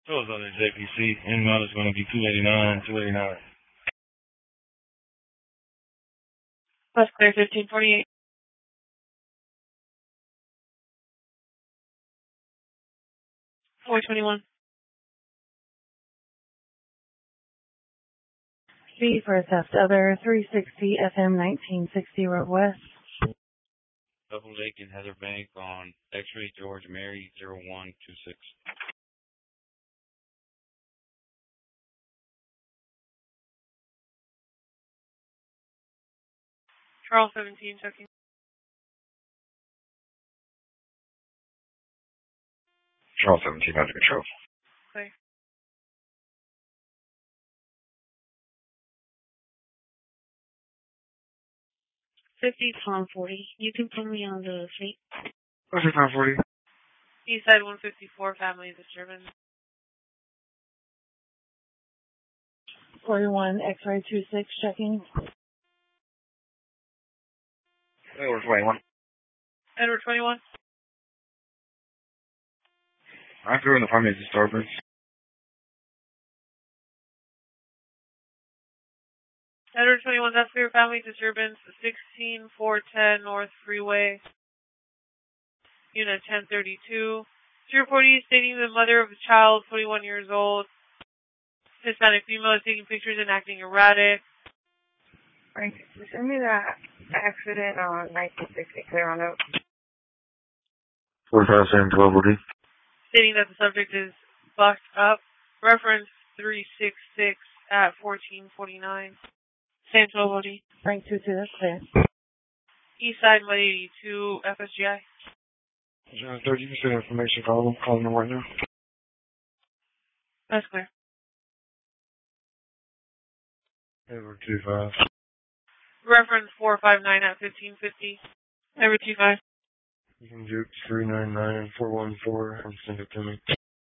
So is on the JPC. Inbound is going to be 289. Bus clear 1548. 421. B for theft other 360 FM 1960 Road West. Double Lake and Heather Bank on X-Ray George Mary 0126. Charles 17 checking. Charles 17 under control. Clear. 50 Tom 40. You can put me on the fleet. Okay, Tom 40. Eastside 154, family disturbance. 41 X-ray 26 checking. Edward 21. Edward 21. I'm through in the family disturbance. Edward 21, that's clear, family disturbance. 16410 North Freeway. Unit 1032. 040 stating the mother of the child, 41 years old. Hispanic female is taking pictures and acting erratic. Right. Send me that accident on 1960 clear on out. 45 12 Stating that the subject is bucked up. Reference 366 at 1449. San 12 Frank 22, that's clear. Eastside 182 FSGI. John 30, you can send information, calling them right now. That's clear. Edward 25. Reference 459 at 1550. Edward 25. You can do 399 414 and send it to me.